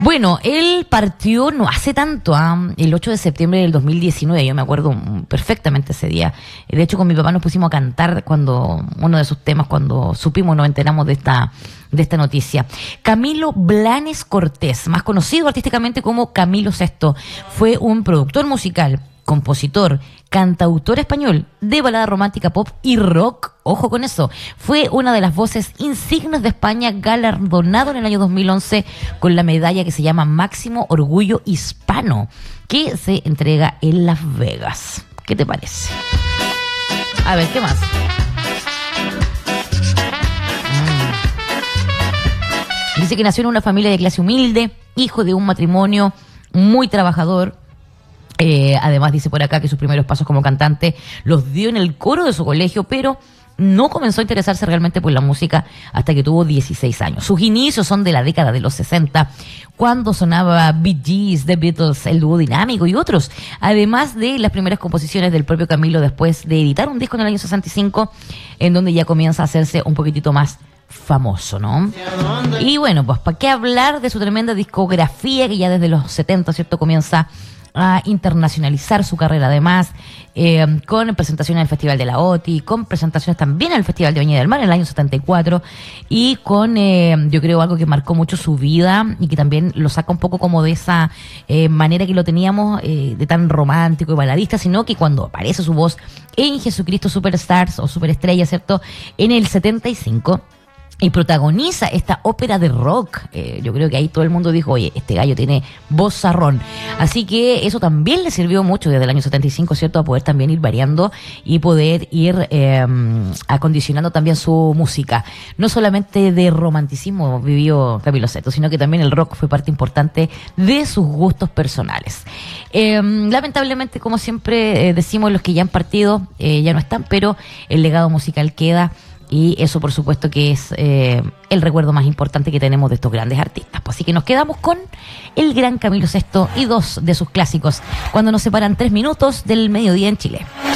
Bueno, él partió no hace tanto, el 8 de septiembre del 2019, yo me acuerdo perfectamente ese día. De hecho, con mi papá nos pusimos a cantar cuando uno de sus temas, cuando nos enteramos de esta noticia. Camilo Blanes Cortés, más conocido artísticamente como Camilo VI, fue un productor musical, compositor, cantautor español de balada romántica, pop y rock. Ojo con eso. Fue una de las voces insignes de España, galardonado en el año 2011 con la medalla que se llama Máximo Orgullo Hispano, que se entrega en Las Vegas. ¿Qué te parece? A ver, ¿qué más? Dice que nació en una familia de clase humilde, hijo de un matrimonio muy trabajador. Además dice por acá que sus primeros pasos como cantante los dio en el coro de su colegio, pero no comenzó a interesarse realmente por la música hasta que tuvo 16 años. Sus inicios son de la década de los 60, cuando sonaba Bee Gees, The Beatles, el dúo dinámico y otros. Además de las primeras composiciones del propio Camilo después de editar un disco en el año 65, en donde ya comienza a hacerse un poquitito más famoso, ¿no? Y bueno, pues ¿para qué hablar de su tremenda discografía que ya desde los 70, ¿cierto?, comienza a internacionalizar su carrera, además con presentaciones en el Festival de la OTI, con presentaciones también en el Festival de Viña del Mar en el año 74 y con, yo creo, algo que marcó mucho su vida y que también lo saca un poco como de esa manera que lo teníamos de tan romántico y baladista, sino que cuando aparece su voz en Jesucristo Superstars o Superestrella, ¿cierto?, en el 75, y protagoniza esta ópera de rock. Yo creo que ahí todo el mundo dijo, oye, este gallo tiene vozarrón. Así que eso también le sirvió mucho desde el año 75, ¿cierto?, a poder también ir variando y poder ir acondicionando también su música. No solamente de romanticismo vivió Camilo VI, sino que también el rock fue parte importante de sus gustos personales. Lamentablemente, como siempre decimos, los que ya han partido ya no están, pero el legado musical queda. Y eso, por supuesto, que es el recuerdo más importante que tenemos de estos grandes artistas. Pues así que nos quedamos con el gran Camilo VI y dos de sus clásicos, cuando nos separan 3 minutos del mediodía en Chile.